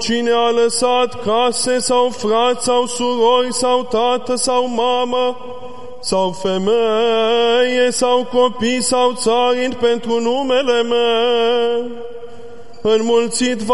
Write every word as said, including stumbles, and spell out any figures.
Cine a lăsat case sau frați sau surori sau tată sau mamă sau femeie sau copii sau țarini pentru numele meu, înmulțit va